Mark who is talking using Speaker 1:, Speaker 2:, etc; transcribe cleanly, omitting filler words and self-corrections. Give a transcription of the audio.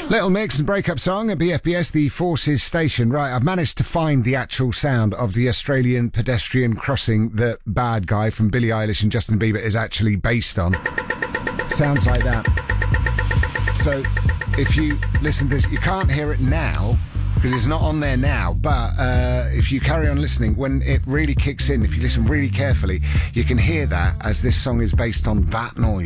Speaker 1: Little Mix and breakup song at BFBS, the Forces station. Right, I've managed to find the actual sound of the Australian pedestrian crossing that Bad Guy from Billie Eilish and Justin Bieber is actually based on. Sounds like that. So, if you listen to this, you can't hear it now because it's not on there now, but if you carry on listening, when it really kicks in, if you listen really carefully, you can hear that as this song is based on that noise.